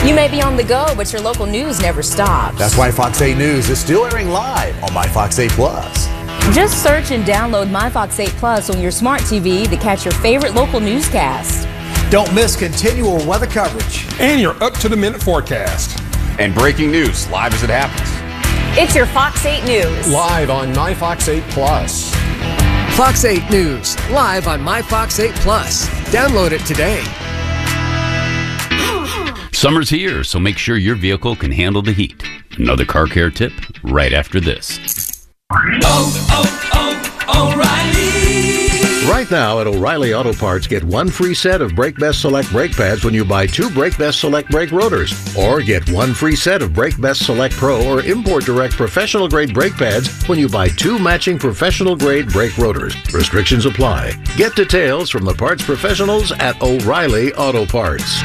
You may be on the go, but your local news never stops. That's why Fox 8 News is still airing live on My Fox 8 Plus. Just search and download My Fox 8 Plus on your smart TV to catch your favorite local newscast. Don't miss continual weather coverage. And your up-to-the-minute forecast. And breaking news live as it happens. It's your Fox 8 News. Live on My Fox 8 Plus. Fox 8 News, live on My Fox 8 Plus. Download it today. Summer's here, so make sure your vehicle can handle the heat. Another car care tip right after this. O'Reilly! Right now at O'Reilly Auto Parts, get one free set of Brake Best Select brake pads when you buy 2 Brake Best Select brake rotors. Or get one free set of Brake Best Select Pro or Import Direct professional grade brake pads when you buy 2 matching professional grade brake rotors. Restrictions apply. Get details from the parts professionals at O'Reilly Auto Parts.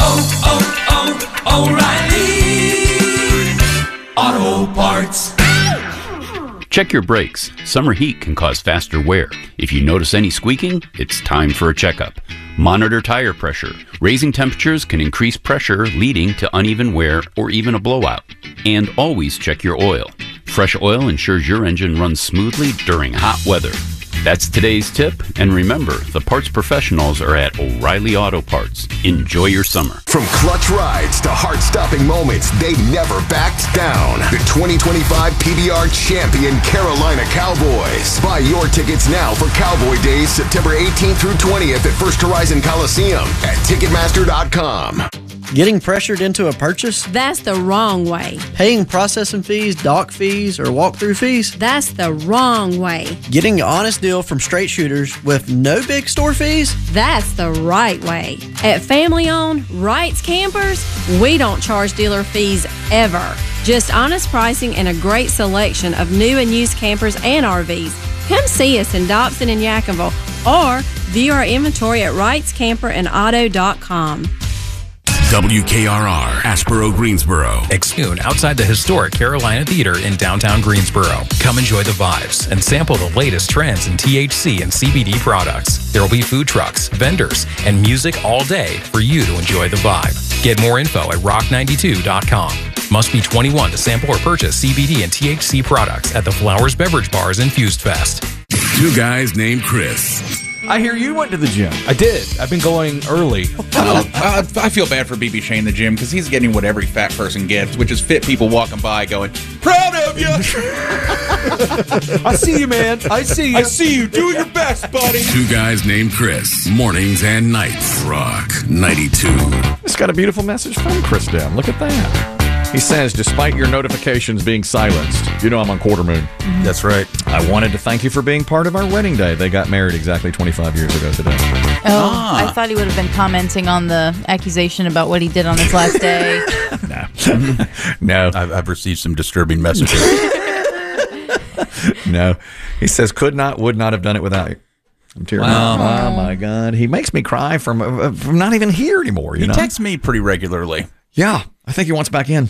O'Reilly Auto Parts. Check your brakes. Summer heat can cause faster wear. If you notice any squeaking, it's time for a checkup. Monitor tire pressure. Raising temperatures can increase pressure, leading to uneven wear or even a blowout. And always check your oil. Fresh oil ensures your engine runs smoothly during hot weather. That's today's tip, and remember, the parts professionals are at O'Reilly Auto Parts. Enjoy your summer. From clutch rides to heart-stopping moments, they never backed down. The 2025 PBR champion Carolina Cowboys. Buy your tickets now for Cowboy Days, September 18th through 20th at First Horizon Coliseum at Ticketmaster.com. Getting pressured into a purchase? That's the wrong way. Paying processing fees, dock fees, or walkthrough fees? That's the wrong way. Getting an honest deal from straight shooters with no big store fees? That's the right way. At family-owned Wright's Campers, we don't charge dealer fees ever. Just honest pricing and a great selection of new and used campers and RVs. Come see us in Dobson and Yackenville or view our inventory at WrightsCamperandAuto.com. WKRR, Asheboro, Greensboro. Exune outside the historic Carolina Theater in downtown Greensboro. Come enjoy the vibes and sample the latest trends in THC and CBD products. There will be food trucks, vendors, and music all day for you to enjoy the vibe. Get more info at rock92.com. Must be 21 to sample or purchase CBD and THC products at the Flowers Beverage Bars in Fused Fest. 2 guys named Chris. I hear you went to the gym. I did. I've been going early. I feel bad for BB Shane in the gym because he's getting what every fat person gets, which is fit people walking by going, "Proud of you." I see you, man. I see you. I see you. Do your best, buddy. 2 guys named Chris. Mornings and nights. Rock 92. It's got a beautiful message from Chris down. Look at that. He says, despite your notifications being silenced, you know I'm on Quarter Moon. That's right. I wanted to thank you for being part of our wedding day. They got married exactly 25 years ago today. I thought he would have been commenting on the accusation about what he did on his last day. No. I've received some disturbing messages. No. He says, would not have done it without you. I'm tearing up. Oh, my God. He makes me cry from not even here anymore. He texts me pretty regularly. Yeah. I think he wants back in.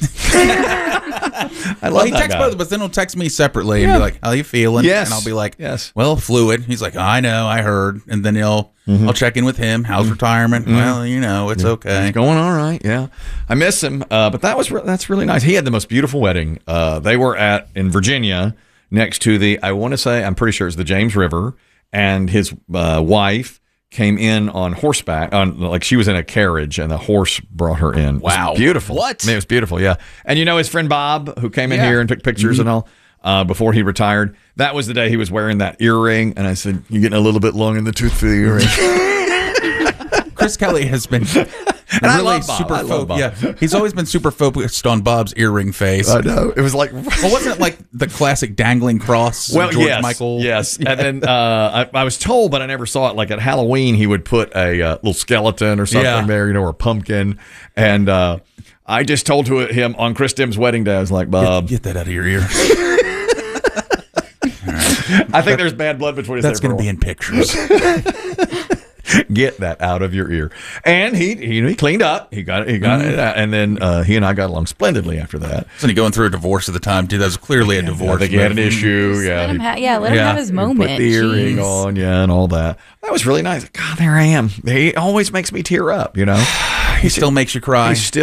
I love he that texts guy. both, but then he'll text me separately and be like, "How you feeling?" Yes. And I'll be like, "Yes." Well, fluid. He's like, "I know, I heard." And then I'll check in with him. How's retirement? Well, you know, it's okay. It's going all right. Yeah, I miss him. But that's really nice. He had the most beautiful wedding. They were in Virginia next to I'm pretty sure it's the James River, and his wife came in on horseback, she was in a carriage, and the horse brought her in. Wow. It was beautiful. What? I mean, it was beautiful, yeah. And his friend Bob, who came in here and took pictures and all before he retired, that was the day he was wearing that earring, and I said, "You're getting a little bit long in the tooth for the earring." Chris Kelly has been really super focused. Yeah, he's always been super focused on Bob's earring face. I know. It was like, well, wasn't it like the classic dangling cross? Well, George Michael. Yes. And then I was told, but I never saw it. Like at Halloween, he would put a little skeleton or something there, or a pumpkin. And I just told him on Chris Dim's wedding day, I was like, "Bob, get that out of your ear." I think there's bad blood between us. That's going to be in pictures. Get that out of your ear. And he cleaned up. He got it out. And then he and I got along splendidly after that. Wasn't he going through a divorce at the time, too? That was clearly a divorce. I think he had an issue. Let him have his moment. Put the earring on, and all that. That was really nice. God, there I am. He always makes me tear up, He still makes you cry.